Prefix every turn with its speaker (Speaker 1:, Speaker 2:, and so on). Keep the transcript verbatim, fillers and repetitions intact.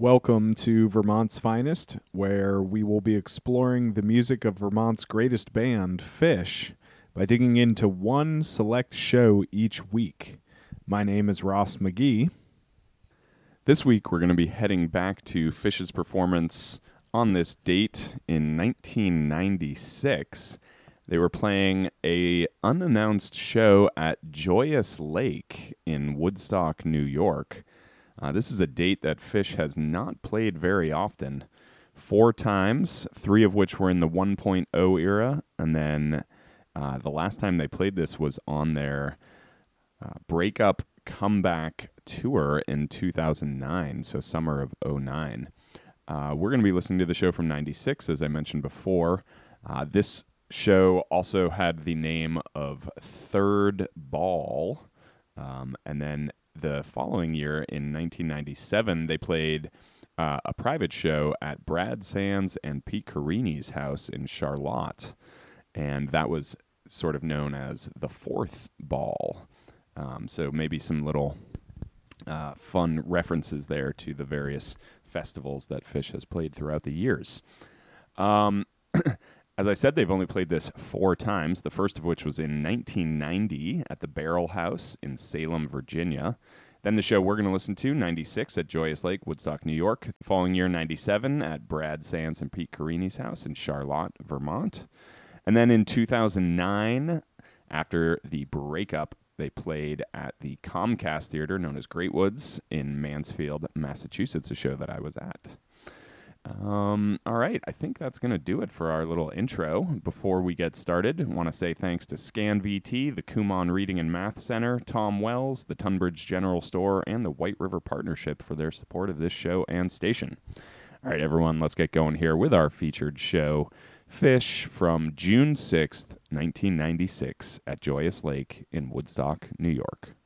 Speaker 1: Welcome to Vermont's Finest, where we will be exploring the music of Vermont's greatest band, Phish, by digging into one select show each week. My name is Ross McGee.
Speaker 2: This week we're going to be heading back to Phish's performance on this date in nineteen ninety-six. They were playing a unannounced show at Joyous Lake in Woodstock, New York. Uh, this is a date that Phish has not played very often. Four times, three of which were in the one point oh era, and then uh, the last time they played this was on their uh, breakup comeback tour in two thousand nine, so summer of oh nine. Uh, we're going to be listening to the show from ninety-six, as I mentioned before. Uh, this show also had the name of Third Ball, um, and then the following year, in nineteen ninety-seven, they played uh, a private show at Brad Sands and Pete Carini's house in Charlotte, and that was sort of known as the Fourth Ball. Um, so maybe some little uh, fun references there to the various festivals that Phish has played throughout the years. Um, as I said, they've only played this four times, the first of which was in nineteen ninety at the Barrel House in Salem, Virginia. Then the show we're going to listen to, ninety-six, at Joyous Lake, Woodstock, New York. The following year, ninety-seven, at Brad Sands and Pete Carini's house in Charlotte, Vermont. And then in two thousand nine, after the breakup, they played at the Comcast Theater, known as Great Woods, in Mansfield, Massachusetts, a show that I was at. Um, all right, I think that's going to do it for our little intro. Before we get started, I want to say thanks to ScanVT, the Kumon Reading and Math Center, Tom Wells, the Tunbridge General Store, and the White River Partnership for their support of this show and station. All right, everyone, let's get going here with our featured show, Phish, from June sixth, nineteen ninety-six, at Joyous Lake in Woodstock, New York.